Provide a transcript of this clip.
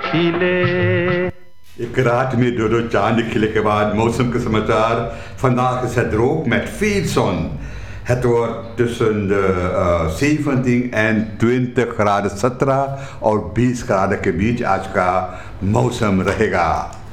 खिले। एक रात में दो चांद खिले के बाद mausim के समाचार. Vandaag is het droog met veel zon. Het wordt tussen de 17 en 20 graden सत्रह और 20 graden के बीच आज का मौसम रहेगा.